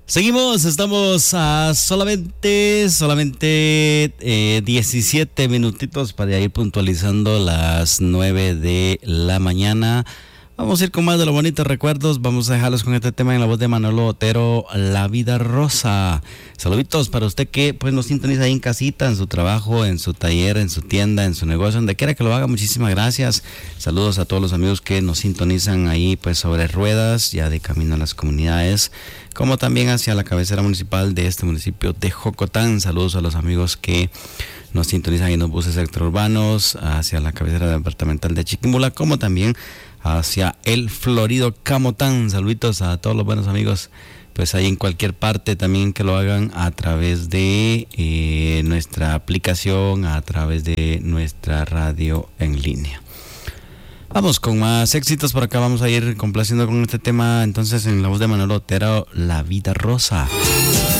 Seguimos, estamos a solamente 17 minutitos para ir puntualizando las 9 de la mañana. Vamos a ir con más de los bonitos recuerdos. Vamos a dejarlos con este tema en la voz de Manolo Otero, La Vida Rosa. Saluditos para usted que pues nos sintoniza ahí en casita, en su trabajo, en su taller, en su tienda, en su negocio, donde quiera que lo haga. Muchísimas gracias. Saludos a todos los amigos que nos sintonizan ahí pues sobre ruedas, ya de camino a las comunidades, como también hacia la cabecera municipal de este municipio de Jocotán. Saludos a los amigos que nos sintonizan en los buses extraurbanos, hacia la cabecera departamental de Chiquimula, como también hacia el florido Camotán. Saluditos a todos los buenos amigos, pues ahí en cualquier parte también que lo hagan a través de nuestra aplicación, a través de nuestra radio en línea. Vamos con más éxitos por acá, vamos a ir complaciendo con este tema entonces en la voz de Manolo Otero, La Vida Rosa.